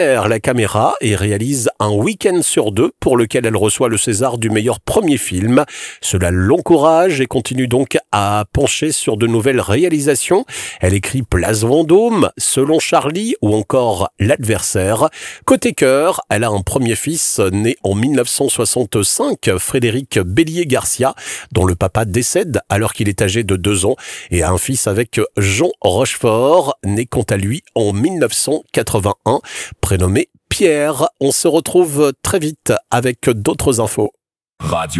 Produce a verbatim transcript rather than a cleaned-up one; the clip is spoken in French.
la caméra et réalise un week-end sur deux pour lequel elle reçoit le César du meilleur premier film. Cela l'encourage et continue donc à pencher sur de nouvelles réalisations. Elle écrit Place Vendôme, Selon Charlie ou encore L'Adversaire. Côté cœur, elle a un premier fils né en dix-neuf cent soixante-cinq, Frédéric Bélier-Garcia, dont le papa décède alors qu'il est âgé de deux ans, et a un fils avec Jean Rochefort, né quant à lui en dix-neuf cent quatre-vingt-un, prénommé Pierre. On se retrouve très vite avec d'autres infos. Radio.